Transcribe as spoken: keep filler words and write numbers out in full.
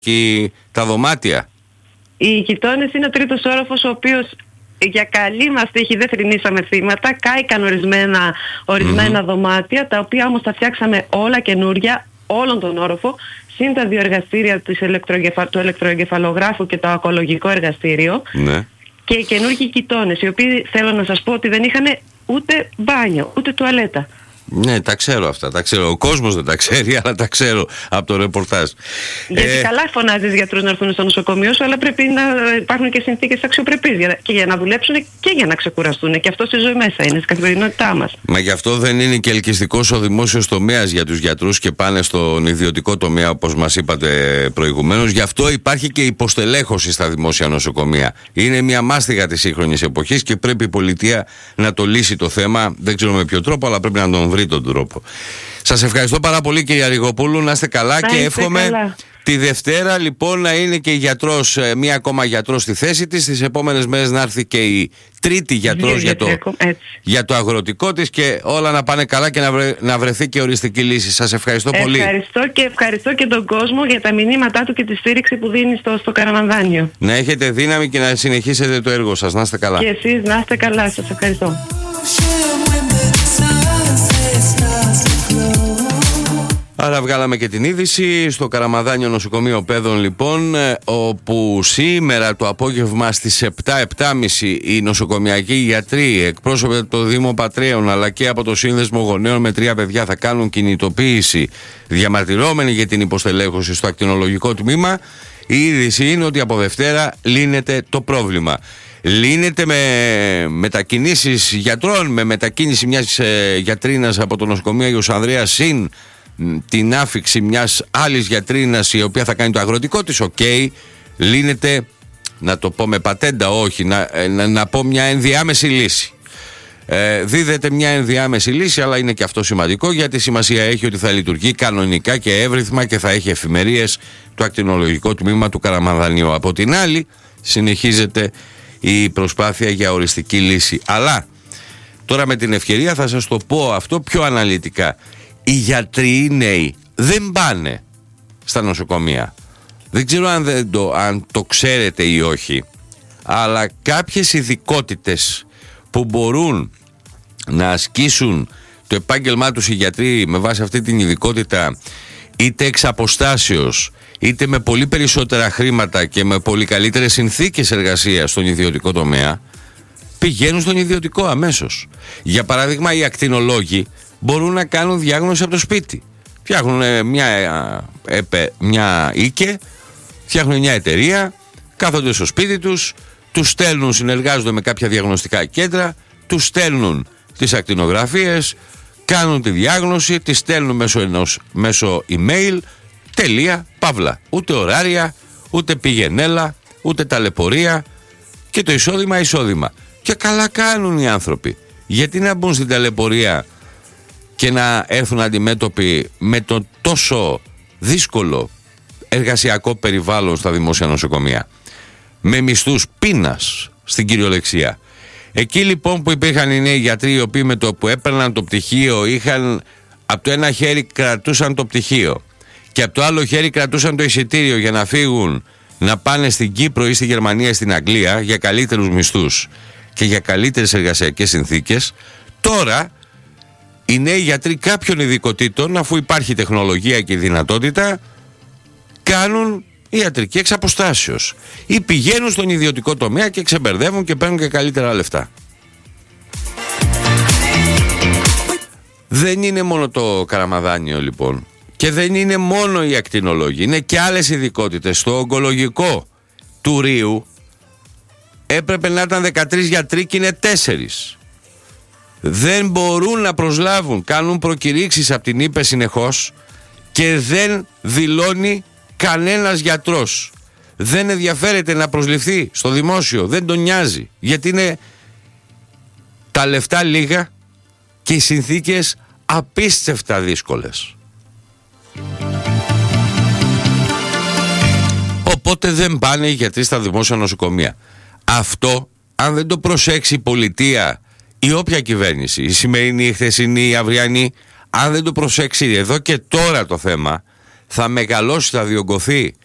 και τα δωμάτια. Οι γειτόνες είναι ο τρίτος όροφος, ο οποίος για καλή μας τύχη δεν θρηνήσαμε θύματα. Κάηκαν ορισμένα, ορισμένα mm-hmm. δωμάτια, τα οποία όμως τα φτιάξαμε όλα καινούρια, όλον τον όροφο, συν τα δύο εργαστήρια του ηλεκτροεγκεφαλογράφου και το ακολογικό εργαστήριο. Ναι. Και οι καινούργιοι γειτόνες, οι οποίοι θέλω να σας πω ότι δεν είχαν ούτε μπάνιο, ούτε τουαλέτα. Ναι, τα ξέρω αυτά, τα ξέρω. Ο κόσμος δεν τα ξέρει, αλλά τα ξέρω από το ρεπορτάζ. Γιατί ε... καλά φωνάζεις γιατρούς να έρθουν στο νοσοκομείο σου, αλλά πρέπει να υπάρχουν και συνθήκες αξιοπρεπείς για, και για να δουλέψουν και για να ξεκουραστούν. Και αυτό στη ζωή μέσα είναι, στην καθημερινότητά μας. Μα γι' αυτό δεν είναι και ελκυστικός ο δημόσιος τομέας για τους γιατρούς και πάνε στον ιδιωτικό τομέα, όπως μας είπατε προηγουμένως. Γι' αυτό υπάρχει και υποστελέχωση στα δημόσια νοσοκομεία. Είναι μια μάστιγα της σύγχρονης εποχής και πρέπει η πολιτεία να το λύσει το θέμα. Δεν ξέρω με ποιο τρόπο, αλλά πρέπει να τον βρει τον τρόπο. Σας ευχαριστώ πάρα πολύ, κυρία Ριγοπούλου, να είστε καλά. Να και εύχομαι καλά. Τη Δευτέρα λοιπόν να είναι και η γιατρός, μία ακόμα γιατρός στη θέση της, τις επόμενες μέρες να έρθει και η τρίτη γιατρός για το, για το αγροτικό της και όλα να πάνε καλά και να, βρε, να βρεθεί και οριστική λύση. Σας ευχαριστώ, ευχαριστώ πολύ. Ευχαριστώ και ευχαριστώ και τον κόσμο για τα μηνύματά του και τη στήριξη που δίνει στο, στο Καραμανδάνιο. Να έχετε δύναμη και να συνεχίσετε το έργο σας. Να είστε καλά. Και εσείς να είστε καλά. Σας ευχαριστώ. Άρα βγάλαμε και την είδηση στο Καραμανδάνιο Νοσοκομείο Παιδών λοιπόν, όπου σήμερα το απόγευμα στις επτά επτά και μισή οι νοσοκομιακοί γιατροί, εκπρόσωποι από το Δήμο Πατρέων αλλά και από το Σύνδεσμο Γονέων με τρία παιδιά θα κάνουν κινητοποίηση διαμαρτυρόμενοι για την υποστελέχωση στο ακτινολογικό τμήμα. Η είδηση είναι ότι από Δευτέρα λύνεται το πρόβλημα. Λύνεται με μετακινήσεις γιατρών, με μετακίνηση μιας ε, γιατρίνας από το νοσοκομείο Αγίος Ανδρέας συν την άφηξη μιας άλλης γιατρίνας η οποία θα κάνει το αγροτικό της. Οκ, okay, λύνεται, να το πω με πατέντα, όχι, να, να, να πω μια ενδιάμεση λύση. Ε, δίδεται μια ενδιάμεση λύση, αλλά είναι και αυτό σημαντικό, γιατί σημασία έχει ότι θα λειτουργεί κανονικά και εύρυθμα και θα έχει εφημερίες το ακτινολογικό τμήμα του Καραμανδανίου. Από την άλλη συνεχίζεται η προσπάθεια για οριστική λύση. Αλλά τώρα με την ευκαιρία θα σας το πω αυτό πιο αναλυτικά. Οι γιατροί νέοι δεν πάνε στα νοσοκομεία. Δεν ξέρω αν, δεν το, αν το ξέρετε ή όχι, αλλά κάποιες ειδικότητες που μπορούν να ασκήσουν το επάγγελμά τους οι γιατροί με βάση αυτή την ειδικότητα, είτε εξ αποστάσεως είτε με πολύ περισσότερα χρήματα και με πολύ καλύτερες συνθήκες εργασίας στον ιδιωτικό τομέα, πηγαίνουν στον ιδιωτικό αμέσως. Για παράδειγμα, οι ακτινολόγοι μπορούν να κάνουν διάγνωση από το σπίτι. Φτιάχνουν μια, επε, μια οίκε, φτιάχνουν μια εταιρεία, κάθονται στο σπίτι τους, τους στέλνουν, συνεργάζονται με κάποια διαγνωστικά κέντρα, τους στέλνουν τις ακτινογραφίες, κάνουν τη διάγνωση, τη στέλνουν μέσω, ενός, μέσω email, τελεία, παύλα. Ούτε ωράρια, ούτε πηγενέλα, ούτε ταλαιπωρία και το εισόδημα εισόδημα. Και καλά κάνουν οι άνθρωποι. Γιατί να μπουν στην ταλαιπωρία και να έρθουν αντιμέτωποι με το τόσο δύσκολο εργασιακό περιβάλλον στα δημόσια νοσοκομεία, με μισθούς πείνας στην κυριολεξία. Εκεί λοιπόν που υπήρχαν οι νέοι γιατροί, οι οποίοι με το που έπαιρναν το πτυχίο είχαν από το ένα χέρι κρατούσαν το πτυχίο και από το άλλο χέρι κρατούσαν το εισιτήριο για να φύγουν να πάνε στην Κύπρο ή στη Γερμανία ή στην Αγγλία για καλύτερους μισθούς και για καλύτερες εργασιακές συνθήκες, τώρα οι νέοι γιατροί κάποιων ειδικοτήτων, αφού υπάρχει τεχνολογία και δυνατότητα, κάνουν ιατρική εξ αποστάσεως ή πηγαίνουν στον ιδιωτικό τομέα και ξεμπερδεύουν και παίρνουν και καλύτερα λεφτά. Δεν είναι μόνο το Καραμανδάνιο λοιπόν και δεν είναι μόνο οι ακτινολόγοι, είναι και άλλες ειδικότητες. Στο ογκολογικό του Ρίου έπρεπε να ήταν δεκατρείς γιατροί και είναι τέσσερις. Δεν μπορούν να προσλάβουν, κάνουν προκηρύξεις από την ΥΠΕ συνεχώς και δεν δηλώνει κανένας γιατρός. Δεν ενδιαφέρεται να προσληφθεί στο δημόσιο, δεν τον νοιάζει, γιατί είναι τα λεφτά λίγα και οι συνθήκες απίστευτα δύσκολες. Οπότε δεν πάνε οι γιατροί στα δημόσια νοσοκομεία. Αυτό, αν δεν το προσέξει η πολιτεία ή όποια κυβέρνηση, η σημερινή, η χθεσινή, η αυριανή, αν δεν το προσέξει εδώ και τώρα το θέμα, θα μεγαλώσει, θα διωγγωθεί